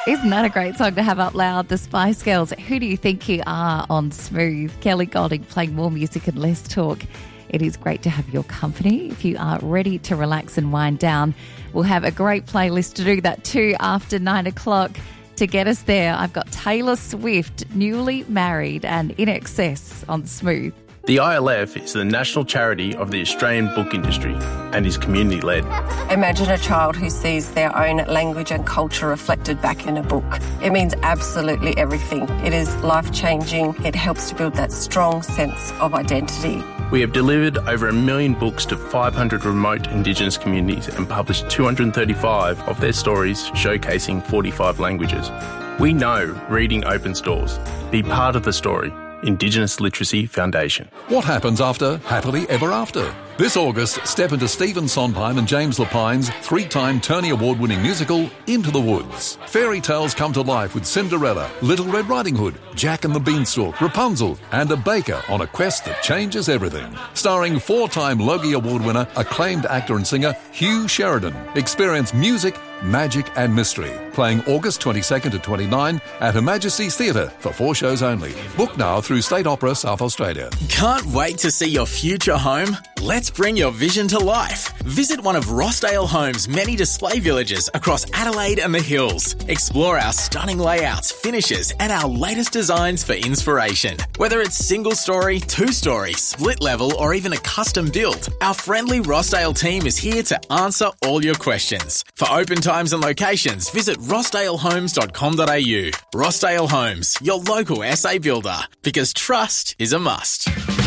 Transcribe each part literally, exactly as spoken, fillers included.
Isn't that a great song to have up loud? The Spice Girls. Who do you think you are on Smooth? Kelly Golding playing more music and less talk. It is great to have your company. If you are ready to relax and wind down, we'll have a great playlist to do that too after nine o'clock. To get us there, I've got Taylor Swift, Newly Married and In Excess on Smooth. The I L F is the national charity of the Australian book industry and is community-led. Imagine a child who sees their own language and culture reflected back in a book. It means absolutely everything. It is life-changing. It helps to build that strong sense of identity. We have delivered over a million books to five hundred remote Indigenous communities and published two hundred thirty-five of their stories showcasing forty-five languages. We know reading opens doors. Be part of the story. Indigenous Literacy Foundation. What happens after Happily Ever After? This August, step into Stephen Sondheim and James Lapine's three-time Tony Award-winning musical, Into the Woods. Fairy tales come to life with Cinderella, Little Red Riding Hood, Jack and the Beanstalk, Rapunzel, and a baker on a quest that changes everything. Starring four-time Logie Award winner, acclaimed actor and singer Hugh Sheridan. Experience music, magic and mystery. Playing August twenty-second to twenty-ninth at Her Majesty's Theatre for four shows only. Book now through State Opera South Australia. Can't wait to see your future home? Let's bring your vision to life. Visit one of Rossdale Homes' many display villages across Adelaide and the Hills. Explore our stunning layouts, finishes, and our latest designs for inspiration. Whether it's single story, two story, split level, or even a custom build, our friendly Rossdale team is here to answer all your questions. For open times and locations, visit rossdale homes dot com dot a u. Rossdale Homes, your local S A builder, because trust is a must.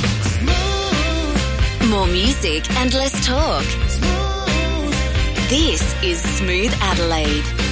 More music and less talk. This is Smooth Adelaide.